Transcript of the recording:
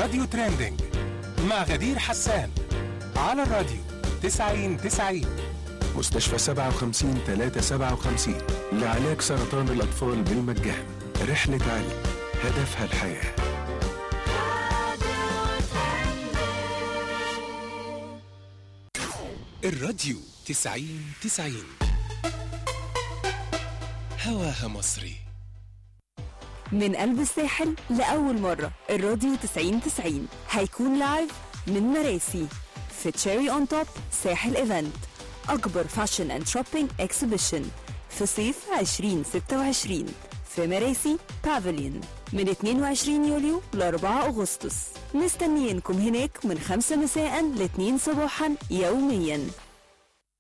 راديو تريندينج مع غدير حسان على الراديو 90-90. مستشفى 57-357 لعلاج سرطان الأطفال بالمجان. رحلة علم هدفها الحياة. الراديو 90-90 هواها مصري. من قلب الساحل لأول مرة الراديو 90-90 هيكون لايف من مراسي في تشيري اون توب ساحل ايفنت، أكبر فاشن اند شوبينج اكسبيشن في صيف 2026 في مراسي بافليون من 22 يوليو ل 4 أغسطس. مستنيينكم هناك من 5 مساء ل 2 صباحا يوميا.